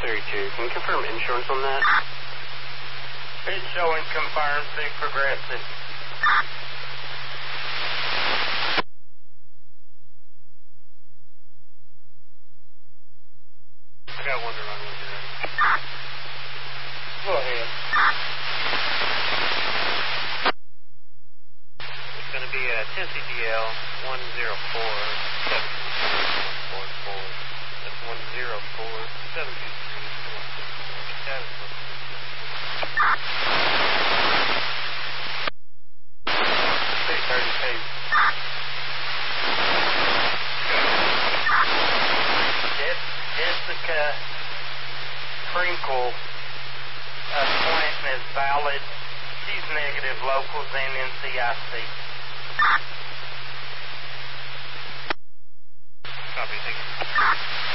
1032. Can you confirm insurance on that? It's showing confirmed to Progressive. I got one to run with you. Go ahead. It's going to be a 10 CDL 104-723-144. That's 104-723-144. The status looks good. 30 Jessica Crinkle appointment is valid. She's negative locals and NCIC. Copy, thank you.